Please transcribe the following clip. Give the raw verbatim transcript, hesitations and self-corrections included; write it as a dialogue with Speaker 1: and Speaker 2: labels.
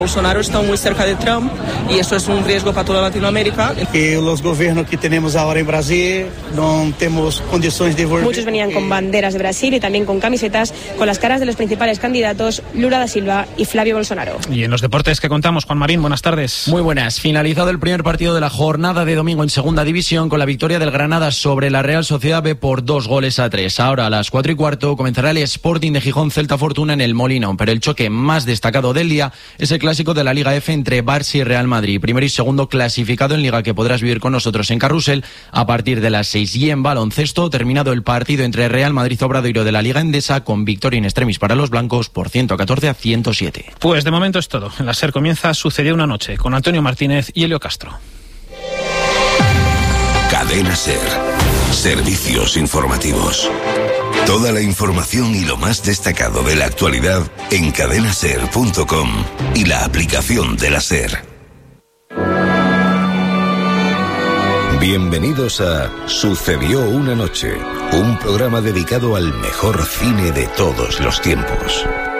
Speaker 1: Bolsonaro está muy cerca de Trump y eso es un riesgo para toda Latinoamérica.
Speaker 2: Que los gobiernos que tenemos ahora en Brasil no tenemos condiciones de volver.
Speaker 3: Muchos venían con banderas de Brasil y también con camisetas con las caras de los principales candidatos Lula da Silva y Flavio Bolsonaro.
Speaker 4: Y en los deportes que contamos, Juan Marín, buenas tardes.
Speaker 5: Muy buenas. Finalizado el primer partido de la jornada de domingo en Segunda División con la victoria del Granada sobre la Real Sociedad B por dos goles a tres. Ahora a las cuatro y cuarto comenzará el Sporting de Gijón Celta Fortuna en el Molinón, pero el choque más destacado del día es el clásico de la Liga F entre Barça y Real Madrid, primero y segundo clasificado en Liga, que podrás vivir con nosotros en Carrusel a partir de las seis. Y en baloncesto, terminado el partido entre Real Madrid Obradoiro de la Liga Endesa con victoria in extremis para los blancos por ciento catorce a ciento siete.
Speaker 4: Pues de momento es todo. En la SER comienza Sucedió una noche con Antonio Martínez y Elio Castro.
Speaker 6: Cadena SER. Servicios informativos. Toda la información y lo más destacado de la actualidad en cadena ser punto com y la aplicación de la SER. Bienvenidos a Sucedió una noche, un programa dedicado al mejor cine de todos los tiempos.